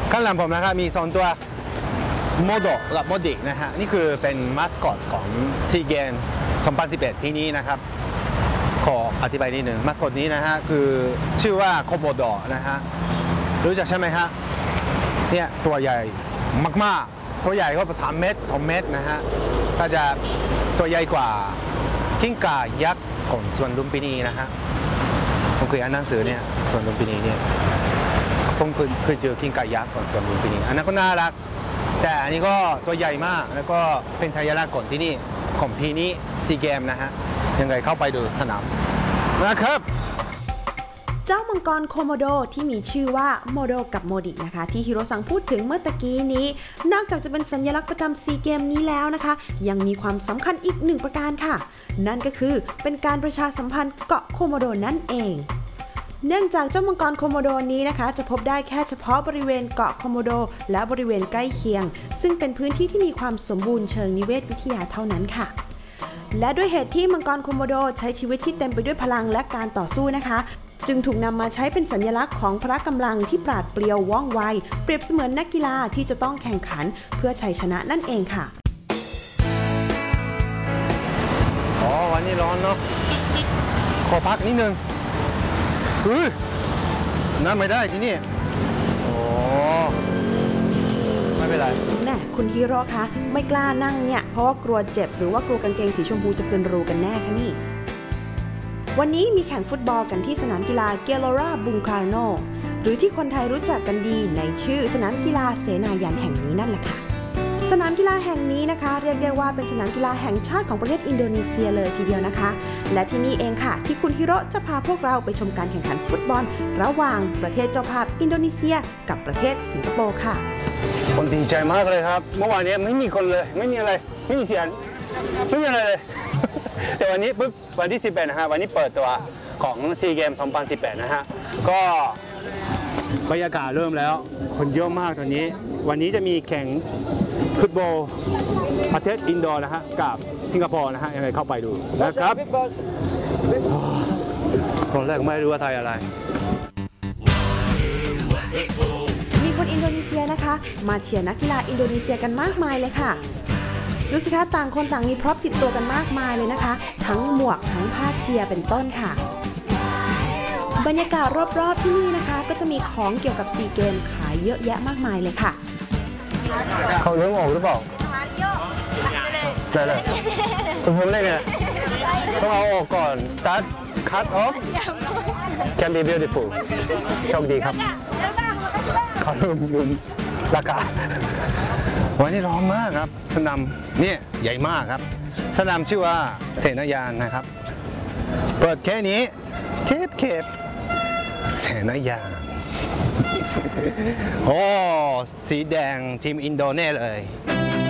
ข้างหลังผมนะครับมี2ตัวโมโดกับโมดินะฮะนี่คือเป็นมาสคอตของซีเกม2011ปีนี้นะครับขออธิบายนิดหนึ่งมาสคอตนี้นะฮะคือชื่อว่าโคโมโดนะฮะรู้จักใช่ไหมฮะเนี่ยตัวใหญ่มากๆตัวใหญ่ก็3 เมตร 2 เมตรนะฮะก็จะตัวใหญ่กว่ากิ้งก่ายักษ์ของสวนลุมพินีนะฮะผมเคยอ่านหนังสือเนี่ยสวนลุมพินีเนี่ยผมเคยเจอกิ้งก่ายักษ์ของสวนลุมพินีอันนั้นก็น่ารักแต่อันนี้ก็ตัวใหญ่มากแล้วก็เป็นสัญลักษณ์ของที่นี่ของปีนี้ซีเกมนะฮะยังไงเข้าไปดูสนามนะครับเจ้ามังกรโคโมโดที่มีชื่อว่าโมโดกับโมดินะคะที่ฮิโรซังพูดถึงเมื่อตะกี้นี้นอกจากจะเป็นสัญลักษณ์ประจำซีเกมนี้แล้วนะคะยังมีความสำคัญอีก1ประการค่ะนั่นก็คือเป็นการประชาสัมพันธ์เกาะโคโมโดนั่นเองเนื่องจากเจ้ามังกรโคโมโดนี้นะคะจะพบได้แค่เฉพาะบริเวณเกาะโคโมโดและบริเวณใกล้เคียงซึ่งเป็นพื้นที่ที่มีความสมบูรณ์เชิงนิเวศวิทยาเท่านั้นค่ะและด้วยเหตุที่มังกรโคโมโดใช้ชีวิตที่เต็มไปด้วยพลังและการต่อสู้นะคะจึงถูกนำมาใช้เป็นสัญลักษณ์ของพละกำลังที่ปราดเปรียวว่องไวเปรียบเสมือนนักกีฬาที่จะต้องแข่งขันเพื่อชัยชนะนั่นเองค่ะวันนี้ร้อนเนาะขอพักนิดนึงนั่งไม่ได้ที่นี่ไม่เป็นไรแน่คุณฮิโร่คะไม่กล้านั่งเนี่ยเพราะว่ากลัวเจ็บหรือว่ากลัวกางเกงสีชมพูจะเป็นรูกันแน่คะนี่วันนี้มีแข่งฟุตบอลกันที่สนามกีฬาเกโลราบุงคาร์โนหรือที่คนไทยรู้จักกันดีในชื่อสนามกีฬาเสนายันแห่งนี้นั่นแหละค่ะสนามกีฬาแห่งนี้นะคะเรียกได้ว่าเป็นสนามกีฬาแห่งชาติของประเทศอินโดนีเซียเลยทีเดียวนะคะและที่นี่เองค่ะที่คุณฮิโร่จะพาพวกเราไปชมการแข่งขันฟุตบอลระหว่างประเทศเจ้าภาพอินโดนีเซียกับประเทศสิงคโปร์ค่ะคนดีใจมากเลยครับเมื่อวานนี้ไม่มีคนเลยไม่มีอะไรไม่มีเสียงไม่มีอะไรเลยแต่วันนี้ปุ๊บวันที่11นะฮะวันนี้เปิดตัวของซีเกม2018นะฮะก็บรรยากาศเริ่มแล้วคนเยอะมากตอนนี้วันนี้จะมีแข่งฟุตบอลประเทศอินโดนะฮะกับสิงคโปร์นะฮะยังไงเข้าไปดูนะครับตอนแรกไม่รู้ว่าไทยอะไรมีคนอินโดนีเซียนะคะมาเชียร์นักกีฬาอินโดนีเซียกันมากมายเลยค่ะดูสิคะต่างคนต่างมีพร็อพติดตัวกันมากมายเลยนะคะทั้งหมวกทั้งผ้าเชียร์เป็นต้นค่ะบรรยากาศรอบๆที่นี่นะคะก็จะมีของเกี่ยวกับซีเกมขายเยอะแยะมากมายเลยค่ะเขาเลี้ยงออกหรือเปล่าได้เลยผมเล่นไงต้องเอาออกก่อน start cut off can be beautiful โชคดีครับเขาลืมราคาวันนี้ร้อนมากครับสนามเนี่ยใหญ่มากครับสนามชื่อว่าเสนายานนะครับเปิดแค่นี้เคปเสนายานโอ้สีแดงทีมอินโดนีเซียเลย